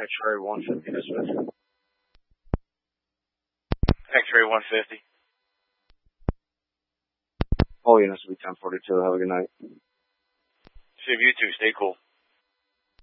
X-ray 150, this way. X-ray 150. Oh, yeah, this will be 1042. Have a good night. See you too. Stay cool.